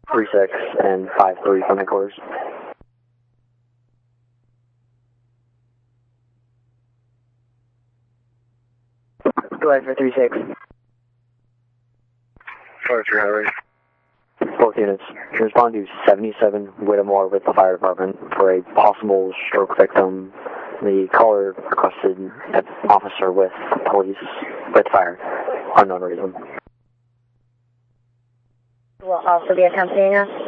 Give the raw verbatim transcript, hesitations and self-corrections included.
three six and five three from headquarters. Go ahead for three six. Fire three highway. Both units. Respond to seventy-seven Whittemore with the fire department for a possible stroke victim. The caller requested an officer with police, with fire. Unknown reason. Will also be accompanying us.